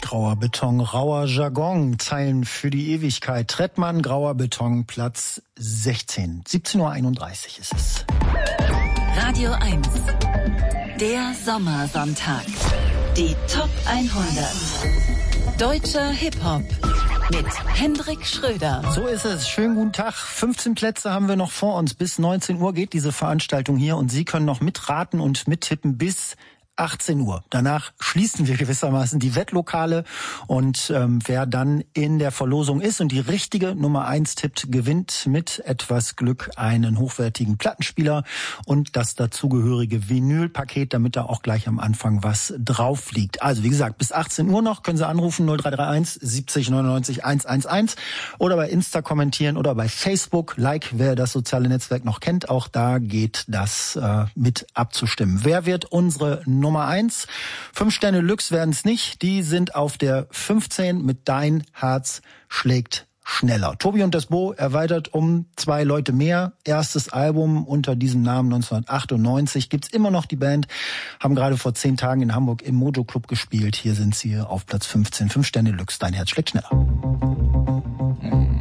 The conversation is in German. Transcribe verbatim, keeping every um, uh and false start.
Grauer Beton, rauer Jargon, Zeilen für die Ewigkeit. Trettmann, Grauer Beton, Platz sechzehn. siebzehn Uhr einunddreißig ist es. Radio eins, der Sommersonntag. Die Top hundert. Deutscher Hip-Hop mit Hendrik Schröder. So ist es. Schönen guten Tag. fünfzehn Plätze haben wir noch vor uns. Bis neunzehn Uhr geht diese Veranstaltung hier und Sie können noch mitraten und mittippen bis achtzehn Uhr. Danach schließen wir gewissermaßen die Wettlokale und ähm, wer dann in der Verlosung ist und die richtige Nummer eins tippt, gewinnt mit etwas Glück einen hochwertigen Plattenspieler und das dazugehörige Vinylpaket, damit da auch gleich am Anfang was drauf liegt. Also wie gesagt, bis achtzehn Uhr noch können Sie anrufen null drei drei eins siebzig neunundneunzig hundertelf oder bei Insta kommentieren oder bei Facebook, like, wer das soziale Netzwerk noch kennt. Auch da geht das äh, mit abzustimmen. Wer wird unsere Nummer eins. Fünf Sterne Lux werden es nicht. Die sind auf der fünfzehn mit Dein Herz schlägt schneller. Tobi und das Bo erweitert um zwei Leute mehr. Erstes Album unter diesem Namen neunzehnhundertachtundneunzig. Gibt's immer noch die Band. Haben gerade vor zehn Tagen in Hamburg im Mojo Club gespielt. Hier sind sie auf Platz fünfzehn. Fünf Sterne Lux. Dein Herz schlägt schneller.